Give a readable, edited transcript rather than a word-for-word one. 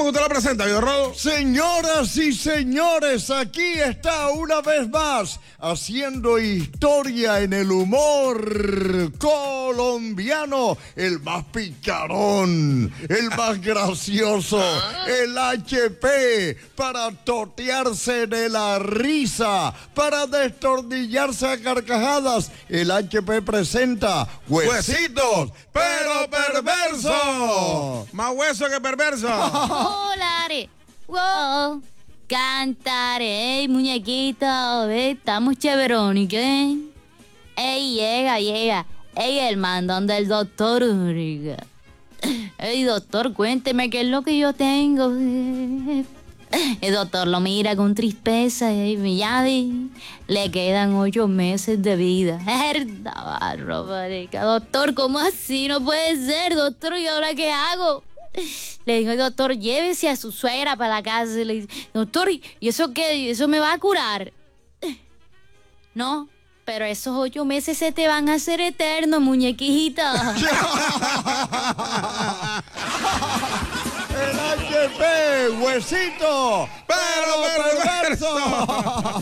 ¿Usted la presenta, Viejo Rodo? Señoras y señores, aquí está una vez más haciendo historia en el humor colombiano, el más picarón, el más gracioso, el HP, para totearse de la risa, para destornillarse a carcajadas. El HP presenta Huesitos, pero perverso. Más hueso que perverso. Volaré, wow, cantaré, muñequito, estamos chéverón, ¿qué? Ey, llega, ey, el mandón del doctor Uriga. Ey, doctor, cuénteme qué es lo que yo tengo. El doctor lo mira con tristeza y ya le quedan 8 meses de vida. Herda barro, marica. Doctor, ¿cómo así? No puede ser, doctor, ¿y ahora qué hago? Le digo, doctor, llévese a su suegra para la casa. Le digo, doctor, ¿y eso qué? ¿Eso me va a curar? No, pero esos 8 meses se te van a hacer eternos, muñequita. El HP, Huesito, pero perverso.